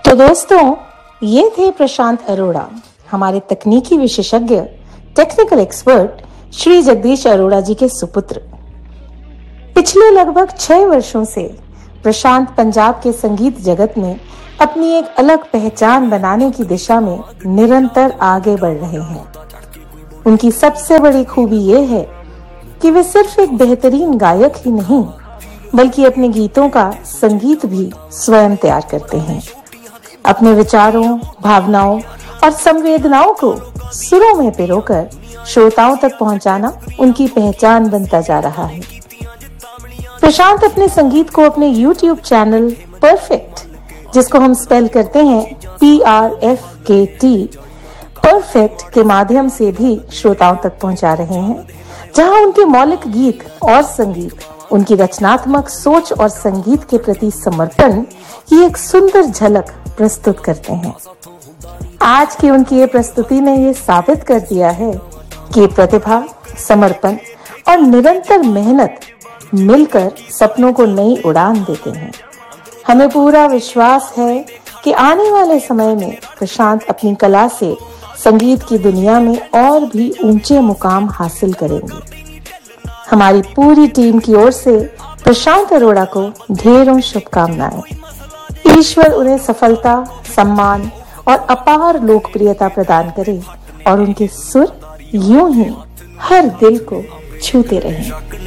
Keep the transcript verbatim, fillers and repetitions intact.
तो दोस्तों, ये थे प्रशांत अरोड़ा, हमारे तकनीकी विशेषज्ञ, टेक्निकल एक्सपर्ट श्री जगदीश अरोड़ा जी के सुपुत्र। पिछले लगभग छह वर्षों से प्रशांत पंजाब के संगीत जगत में अपनी एक अलग पहचान बनाने की दिशा में निरंतर आगे बढ़ रहे हैं। उनकी सबसे बड़ी खूबी ये है कि वे सिर्फ एक बेहतरीन गायक ही नहीं, बल्कि अपने गीतों का संगीत भी स्वयं तैयार करते हैं। अपने विचारों, भावनाओं और संवेदनाओं को सुरों में पिरोकर श्रोताओं तक पहुंचाना उनकी पहचान बनता जा रहा है। प्रशांत अपने संगीत को अपने यूट्यूब चैनल परफेक्ट, जिसको हम स्पेल करते हैं पी आर एफ के टी, परफेक्ट के माध्यम से भी श्रोताओं तक पहुंचा रहे हैं, जहां उनके मौलिक गीत और संगीत उनकी रचनात्मक सोच और संगीत के प्रति समर्पण की एक सुंदर झलक प्रस्तुत करते हैं। आज की उनकी ये प्रस्तुति ने ये साबित कर दिया है कि प्रतिभा, समर्पण और निरंतर मेहनत मिलकर सपनों को नई उड़ान देते हैं। हमें पूरा विश्वास है कि आने वाले समय में प्रशांत अपनी कला से संगीत की दुनिया में और भी ऊंचे मुकाम हासिल करेंगे। हमारी पूरी टीम की ओर से प्रशांत अरोड़ा को ढेरों शुभकामनाएं। ईश्वर उन्हें सफलता, सम्मान और अपार लोकप्रियता प्रदान करे और उनके सुर यूं ही हर दिल को छूते रहें।